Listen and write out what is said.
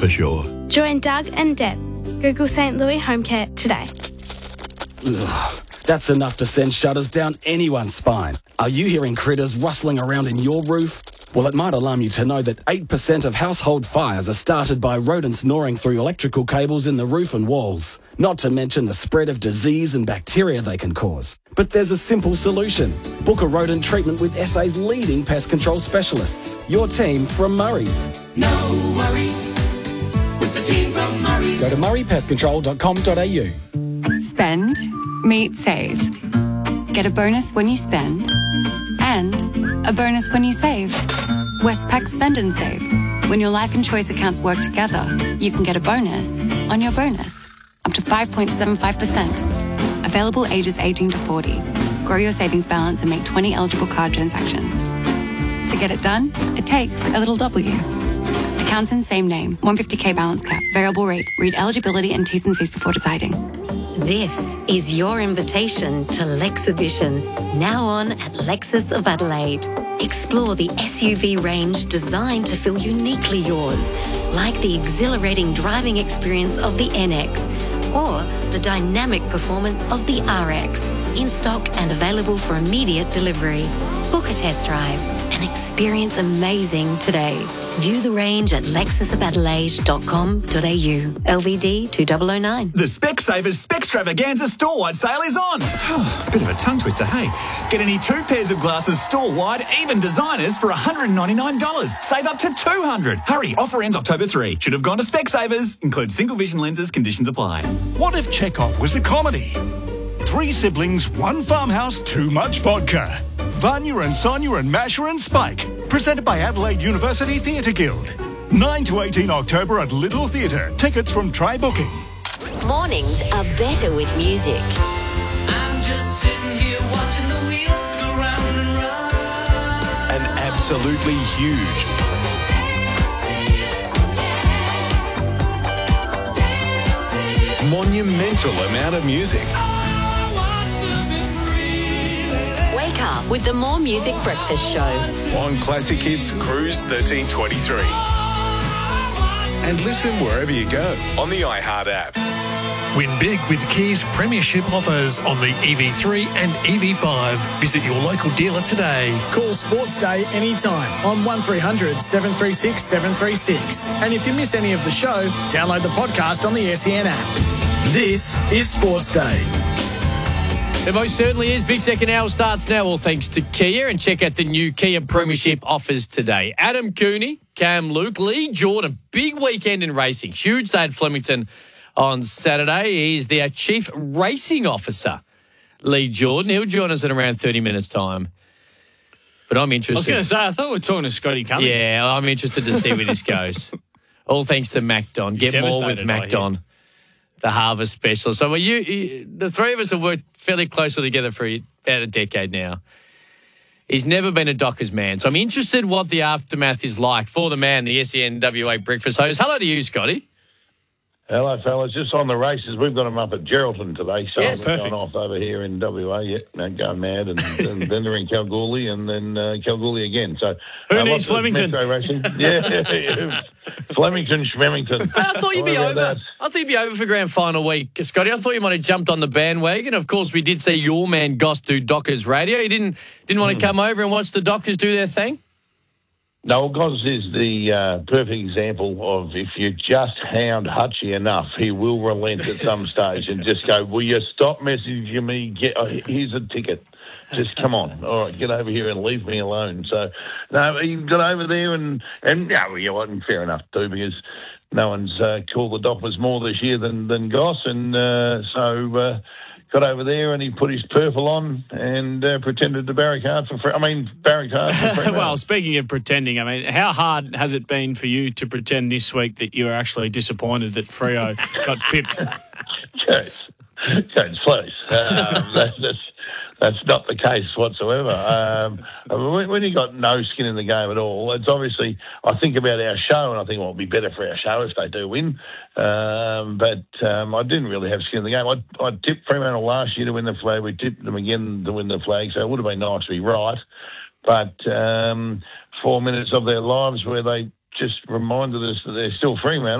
for sure. Join Doug and Deb. Google St. Louis Home Care today. Ugh, that's enough to send shudders down anyone's spine. Are you hearing critters rustling around in your roof? Well, it might alarm you to know that 8% of household fires are started by rodents gnawing through electrical cables in the roof and walls. Not to mention the spread of disease and bacteria they can cause. But there's a simple solution. Book a rodent treatment with SA's leading pest control specialists. Your team from Murray's. No worries with the team from Murray's. Go to murraypestcontrol.com.au. Spend, meet, save. Get a bonus when you spend and a bonus when you save. Westpac Spend and Save. When your life and choice accounts work together, you can get a bonus on your bonus. Up to 5.75%. Available ages 18 to 40. Grow your savings balance and make 20 eligible card transactions. To get it done, it takes a little W. Accounts in same name. 150k balance cap. Variable rate. Read eligibility and T's and C's before deciding. This is your invitation to Lexibition, now on at Lexus of Adelaide. Explore the SUV range designed to feel uniquely yours, like the exhilarating driving experience of the NX or the dynamic performance of the RX, in stock and available for immediate delivery. Book a test drive and experience amazing today. View the range at lexusofadelaide.com.au. LVD 2009. The Specsavers Specstravaganza store-wide sale is on. Bit of a tongue twister, hey? Get any 2 pairs of glasses store-wide, even designers, for $199. Save up to $200. Hurry, offer ends October 3. Should have gone to Specsavers. Includes single vision lenses, conditions apply. What if Chekhov was a comedy? 3 siblings, 1 farmhouse, too much vodka. Vanya and Sonia and Masha and Spike. Presented by Adelaide University Theatre Guild. 9 to 18 October at Little Theatre. Tickets from Try Booking. Mornings are better with music. I'm just sitting here watching the wheels go round and round. An absolutely huge, monumental amount of music. Wake up with the More Music Breakfast Show. On Classic Hits Cruise 1323. And listen wherever you go on the iHeart app. Win big with Kia's premiership offers on the EV3 and EV5. Visit your local dealer today. Call Sports Day anytime on 1300 736 736. And if you miss any of the show, download the podcast on the SEN app. This is Sports Day. It most certainly is. Big second hour starts now, all thanks to Kia. And check out the new Kia Premiership offers today. Adam Cooney, Cam Luke, Lee Jordan. Big weekend in racing. Huge day at Flemington on Saturday. He's their Chief Racing Officer, Lee Jordan. He'll join us in around 30 minutes' time. But I'm interested. I was going to say, I thought we were talking to Scotty Cummings. Yeah, I'm interested to see where this goes. All thanks to MacDon. Get more with MacDon, the harvest specialist. So the three of us have worked fairly closely together for about a decade now. He's never been a Dockers man. So I'm interested what the aftermath is like for the man, the SENWA breakfast host. Hello to you, Scotty. Hello, fellas. Just on the races, we've got them up at Geraldton today. So yes, I'm going off over here in WA, going mad. And then they're in Kalgoorlie and then Kalgoorlie again. So who needs Flemington? Metro racing. Yeah. Flemington, Schmemington. I thought you'd be over. I thought you'd be over for grand final week, Scotty. I thought you might have jumped on the bandwagon. Of course, we did see your man Goss do Dockers radio. You didn't want to come over and watch the Dockers do their thing? No, Goss is the perfect example of if you just hound Hutchie enough, he will relent at some stage and just go, will you stop messaging me? Here's a ticket. Just come on. All right, get over here and leave me alone. So, no, he got over there and yeah, you know, fair enough too, because no one's called the Dockers more this year than Goss. And so got over there and he put his purple on and pretended to barricade for Well, speaking of pretending, I mean, how hard has it been for you to pretend this week that you were actually disappointed that Freo got pipped? Coach, please. That's not the case whatsoever. When you got no skin in the game at all, it's obviously, I think about our show and I think, well, it'll be better for our show if they do win. But I didn't really have skin in the game. I tipped Fremantle last year to win the flag. We tipped them again to win the flag, so it would have been nice to be right. But 4 minutes of their lives where they just reminded us that they're still Fremantle.